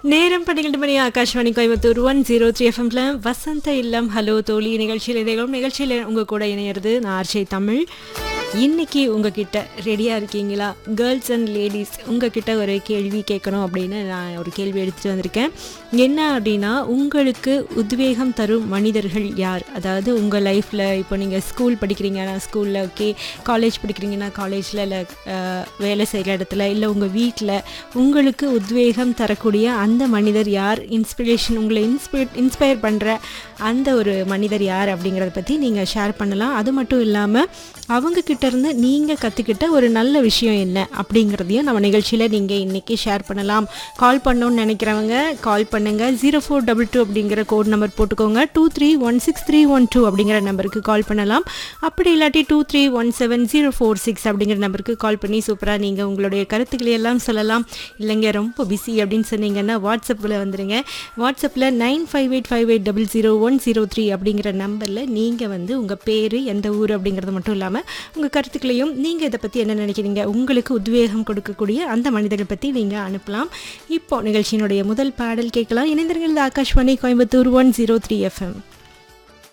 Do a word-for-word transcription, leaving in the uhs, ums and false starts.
நேரம் பன்னிரண்டு மணி Akashvani Coimbatore one zero three எஃப்எம்ல வசந்த இல்லம் ஹலோ தோழி நிகழ்ச்சியில் இணைகளும் நிகழ்ச்சியில் உங்கள் கூட இணையிறது நான் ஆர்ஜே தமிழ். இன்னைக்கு உங்ககிட்ட ரெடியாக இருக்கீங்களா? கேர்ள்ஸ் அண்ட் லேடிஸ் உங்ககிட்ட ஒரு கேள்வி கேட்கணும் அப்படின்னு நான் ஒரு கேள்வி எடுத்துகிட்டு வந்திருக்கேன். என்ன அப்படின்னா, உங்களுக்கு உத்வேகம் தரும் மனிதர்கள் யார்? அதாவது உங்கள் லைஃப்பில் இப்போ நீங்கள் ஸ்கூல் படிக்கிறீங்கன்னா ஸ்கூலில், ஓகே, காலேஜ் படிக்கிறீங்கன்னா காலேஜில், இல்லை வேலை செய்கிற இடத்துல, இல்லை உங்கள் வீட்டில் உங்களுக்கு உத்வேகம் தரக்கூடிய அந்த மனிதர் யார்? இன்ஸ்பிரேஷன், உங்களை இன்ஸ்பை இன்ஸ்பயர் பண்ணுற அந்த ஒரு மனிதர் யார் அப்படிங்கிறத பற்றி நீங்கள் ஷேர் பண்ணலாம். அது மட்டும் இல்லாமல் அவங்கக்கிட்ட இருந்து நீங்கள் கற்றுக்கிட்ட ஒரு நல்ல விஷயம் என்ன அப்படிங்கிறதையும் நம்ம நிகழ்ச்சியில் நீங்கள் இன்றைக்கி ஷேர் பண்ணலாம். கால் பண்ணணும்னு நினைக்கிறவங்க கால் பண்ணுங்கள். ஜீரோ ஃபோர் டபுள் டூ அப்படிங்கிற கோட் நம்பர் போட்டுக்கோங்க. Two three one six three one two அப்படிங்கிற நம்பருக்கு கால் பண்ணலாம். அப்படி இல்லாட்டி two three one seven zero four six அப்படிங்கிற நம்பருக்கு கால் பண்ணி சூப்பராக நீங்கள் உங்களுடைய கருத்துக்களை எல்லாம் சொல்லலாம். இல்லைங்க ரொம்ப பிஸி அப்படின்னு சொன்னீங்கன்னா வாட்ஸ்அப்பில் வந்துடுங்க. வாட்ஸ்அப்பில் nine five eight five eight double zero one zero three அப்படிங்கிற நம்பரில் நீங்கள் வந்து உங்கள் பேர், எந்த ஊர் அப்படிங்கிறது மட்டும் இல்லாமல் உங்கள் கருத்துக்களையும் நீங்கள் இதை பற்றி என்ன நினைக்கிறீங்க, உங்களுக்கு உத்வேகம் கொடுக்கக்கூடிய அந்த மனிதரை பற்றி நீங்கள் அனுப்பலாம். இப்போ நிகழ்ச்சியினுடைய முதல் பாடல் கேட்கலாம். இணைந்திருங்கள் Akashvani Coimbatore one zero three FM.